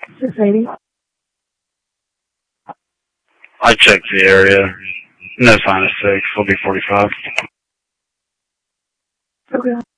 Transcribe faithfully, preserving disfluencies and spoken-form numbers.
six eighty. I checked the area. No sign of six. We'll be forty-five. Okay.